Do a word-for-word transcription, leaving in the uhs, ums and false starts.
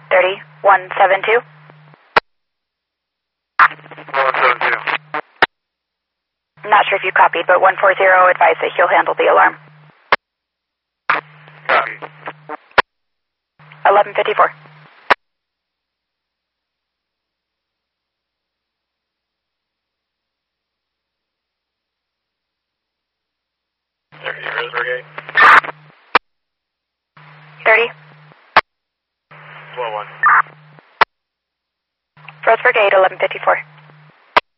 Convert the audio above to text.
thirty, one seven two. one seven two. I'm not sure if you copied, but one four zero advised that he'll handle the alarm. Copy. eleven fifty-four. Rose Brigade. thirty. twelve one. Rose Brigade, eleven fifty-four.